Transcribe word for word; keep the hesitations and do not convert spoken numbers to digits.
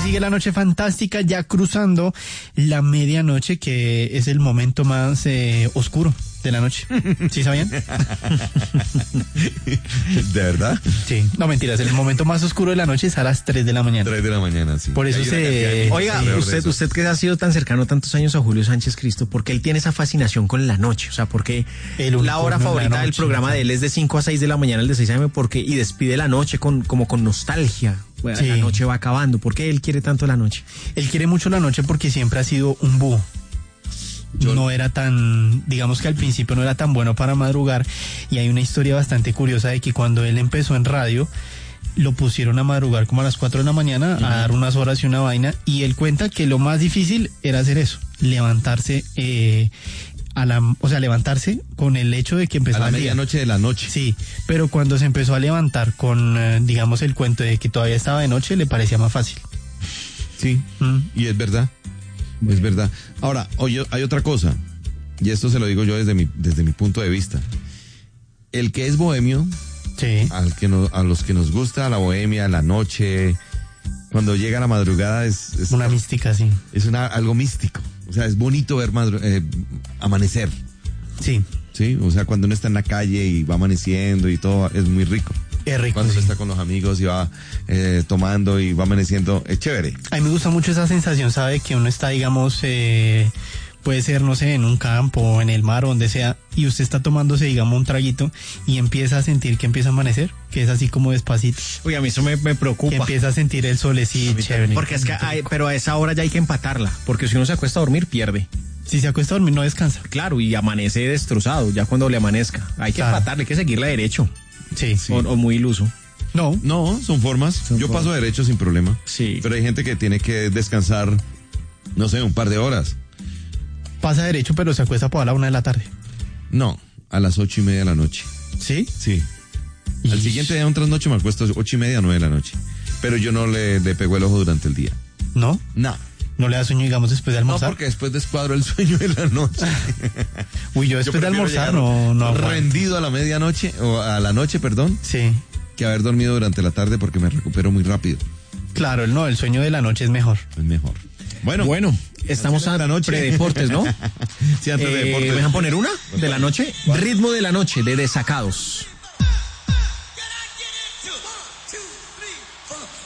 sigue la noche fantástica, ya cruzando la medianoche, que es el momento más eh, oscuro de la noche. ¿Sí sabían? ¿De verdad? Sí. No, mentiras, el momento más oscuro de la noche es a las tres de la mañana. tres de la mañana, sí. Por eso se... Oiga, sí, usted, usted que ha sido tan cercano tantos años a Julio Sánchez Cristo, ¿por qué él tiene esa fascinación con la noche? O sea, ¿por qué la hora favorita la del programa de él es de cinco a seis de la mañana, el de seis a eme, porque y despide la noche con como con nostalgia? Bueno, sí. La noche va acabando. ¿Por qué él quiere tanto la noche? Él quiere mucho la noche porque siempre ha sido un búho. Yo... no era tan, digamos que al principio no era tan bueno para madrugar, y hay una historia bastante curiosa de que cuando él empezó en radio lo pusieron a madrugar como a las cuatro de la mañana, uh-huh, a dar unas horas y una vaina, y él cuenta que lo más difícil era hacer eso, levantarse eh, a la, o sea, levantarse con el hecho de que empezaba a la medianoche de la noche. Sí, pero cuando se empezó a levantar con, eh, digamos, el cuento de que todavía estaba de noche, le parecía más fácil. Sí, mm. y es verdad. Bueno. Es verdad. Ahora, oye, hay otra cosa, y esto se lo digo yo desde mi, desde mi punto de vista. El que es bohemio, sí, al que no, a los que nos gusta la bohemia, la noche, cuando llega la madrugada es... es una mística, sí. Es una, algo místico. O sea, es bonito ver madru- eh, amanecer. Sí. Sí, o sea, cuando uno está en la calle y va amaneciendo y todo, es muy rico. Es rico, cuando sí. uno está con los amigos y va eh, tomando y va amaneciendo, es chévere. A mí me gusta mucho esa sensación, ¿sabe? Que uno está, digamos, eh, puede ser, no sé, en un campo o en el mar o donde sea, y usted está tomándose, digamos, un traguito y empieza a sentir que empieza a amanecer, que es así como despacito. Uy, a mí eso me, me preocupa. Que empieza a sentir el solecito, chévere. Porque es que, hay, pero a esa hora ya hay que empatarla, porque si uno se acuesta a dormir, pierde. Si se acuesta a dormir, no descansa. Claro, y amanece destrozado, ya cuando le amanezca. Hay que claro. empatarle, hay que seguirla derecho. Sí, sí. O, o muy iluso. No, no, son formas. Son Yo formas. paso derecho sin problema. Sí. Pero hay gente que tiene que descansar, no sé, un par de horas. Pasa derecho, pero se acuesta por a la una de la tarde. No, a las ocho y media de la noche. ¿Sí? Sí. Y... Al siguiente día, un trasnoche, me acuesto ocho y media, nueve de la noche. Pero yo no le, le pego el ojo durante el día. ¿No? No. ¿No le da sueño, digamos, después de almorzar? No, porque después descuadro el sueño de la noche. Uy, yo después yo de almorzar no, no rendido a la medianoche, o a la noche, perdón. Sí. Que haber dormido durante la tarde porque me recupero muy rápido. Claro, no, el sueño de la noche es mejor. Es mejor. Bueno, bueno, estamos a la noche. Predeportes, ¿no? Sí, antes eh, de deportes. ¿Me dejan poner una de la noche? ¿Cuál? Ritmo de la noche, de Desacados.